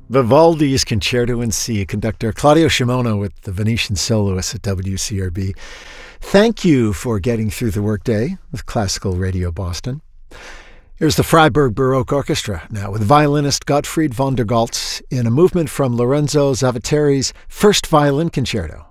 Vivaldi's Concerto in C, conductor Claudio Scimona with the Venetian Soloists at WCRB. Thank you for getting through the workday with Classical Radio Boston. Here's the Freiburg Baroque Orchestra now with violinist Gottfried von der Goltz in a movement from Lorenzo Zavateri's First Violin Concerto.